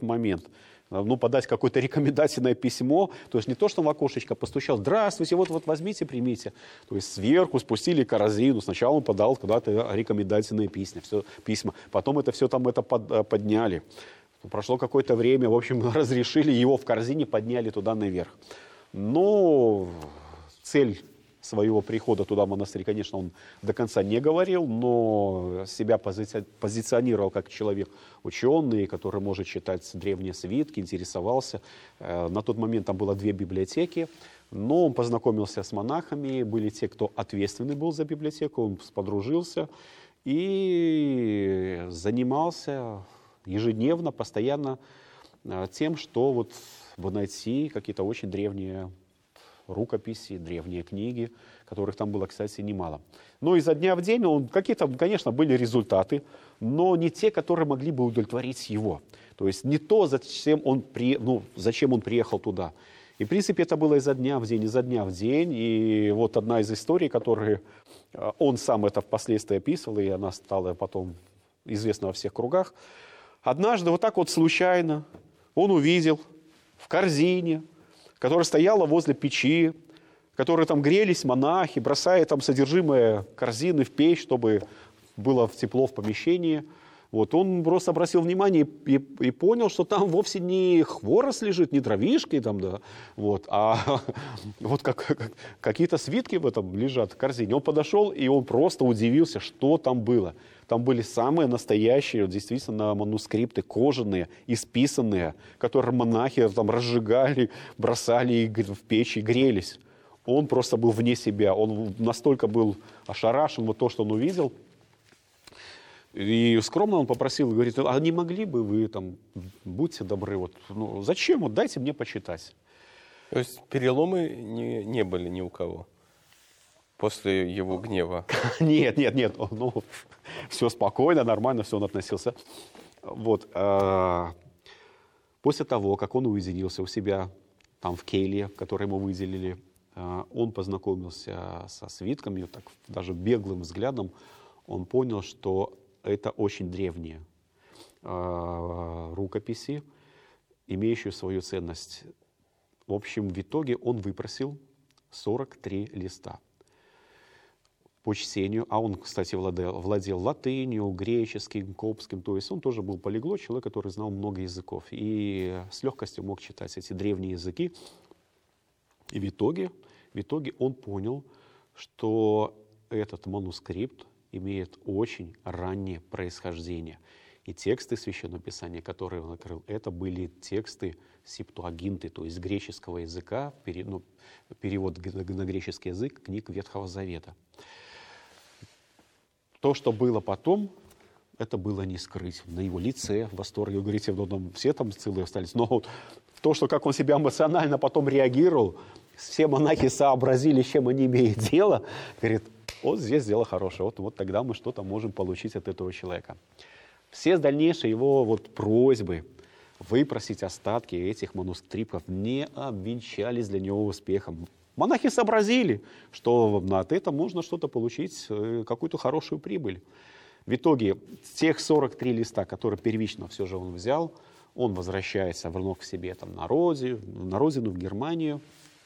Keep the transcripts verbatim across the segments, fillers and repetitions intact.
момент. Ну, подать какое-то рекомендательное письмо, то есть не то, что в окошечко постучал, здравствуйте, вот, вот возьмите, примите. То есть сверху спустили корзину, сначала он подал куда-то рекомендательные письма, все, письма, потом это все там это под, подняли. Прошло какое-то время, в общем, разрешили, его в корзине подняли туда наверх. Но цель своего прихода туда в монастырь, конечно, он до конца не говорил, но себя пози- позиционировал как человек ученый, который может читать древние свитки, интересовался. На тот момент там было две библиотеки, но он познакомился с монахами, были те, кто ответственный был за библиотеку, он подружился и занимался ежедневно, постоянно тем, что вот найти какие-то очень древние рукописи, древние книги, которых там было, кстати, немало. Но изо дня в день он, какие-то, конечно, были результаты, но не те, которые могли бы удовлетворить его. То есть не то, зачем он, при, ну, зачем он приехал туда. И, в принципе, это было изо дня в день, изо дня в день. И вот одна из историй, которые он сам это впоследствии описывал, и она стала потом известна во всех кругах. Однажды вот так вот случайно он увидел в корзине, которая стояла возле печи, в которой там грелись монахи, бросая там содержимое корзины в печь, чтобы было тепло в помещении. Вот, он просто обратил внимание и, и, и понял, что там вовсе не хворост лежит, не дровишки, там, да, вот, а вот как, как, какие-то свитки в этом лежат в корзине. Он подошел, и он просто удивился, что там было. Там были самые настоящие, действительно, манускрипты кожаные, исписанные, которые монахи там разжигали, бросали в печь и грелись. Он просто был вне себя, он настолько был ошарашен, вот то, что он увидел. И скромно он попросил, говорит, а не могли бы вы, там, будьте добры, вот, ну, зачем, вот, дайте мне почитать. То есть переломы не, не были ни у кого после его гнева? Нет, нет, нет, ну, все спокойно, нормально, все он относился. Вот, после того, как он уединился у себя там в келье, которую ему выделили, он познакомился со свитками, так, даже беглым взглядом он понял, что это очень древние э, рукописи, имеющие свою ценность. В общем, в итоге он выпросил сорок три листа по чтению. А он, кстати, владел, владел латынью, греческим, коптским. То есть он тоже был полиглот, человек, который знал много языков. И с легкостью мог читать эти древние языки. И в итоге, в итоге он понял, что этот манускрипт имеет очень раннее происхождение. И тексты Священного Писания, которые он открыл, это были тексты септуагинты, то есть греческого языка, пере, ну, перевод на греческий язык книг Ветхого Завета. То, что было потом, это было не скрыть. На его лице, в восторге, вы говорите, ну, там, все там целые остались. Но вот то, что как он себя эмоционально потом реагировал, все монахи сообразили, с чем они имеют дело, говорит, вот здесь дело хорошее, вот, вот тогда мы что-то можем получить от этого человека. Все дальнейшие его вот просьбы выпросить остатки этих манускриптов не обвенчались для него успехом. Монахи сообразили, что от этого можно что-то получить, какую-то хорошую прибыль. В итоге тех сорок три листа, которые первично все же он взял, он возвращается вновь к себе там, на, родину, на родину, в Германию.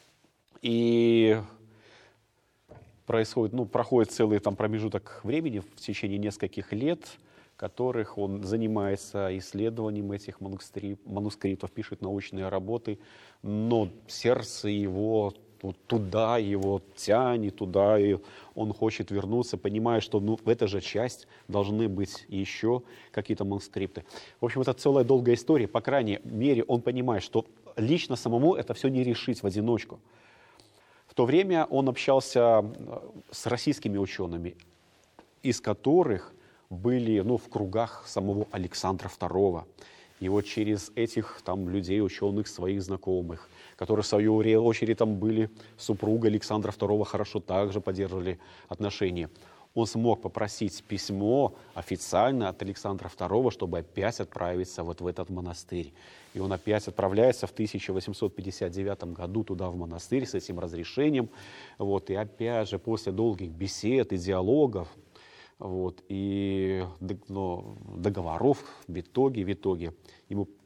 И происходит, ну, проходит целый там, промежуток времени в течение нескольких лет, в которых он занимается исследованием этих манускриптов, пишет научные работы, но сердце его вот, туда его тянет, туда, и он хочет вернуться, понимая, что ну, в этой же часть должны быть еще какие-то манускрипты. В общем, это целая долгая история. По крайней мере, он понимает, что лично самому это все не решить в одиночку. В то время он общался с российскими учеными, из которых были ну, в кругах самого Александра второго. И вот через этих там, людей, ученых, своих знакомых, которые в свою очередь там, были супругой Александра второго, хорошо также поддерживали отношения, он смог попросить письмо официально от Александра второго, чтобы опять отправиться вот в этот монастырь. И он опять отправляется в тысяча восемьсот пятьдесят девятом году туда, в монастырь, с этим разрешением. Вот, и опять же, после долгих бесед и диалогов, вот, и ну, договоров в итоге, в итоге ему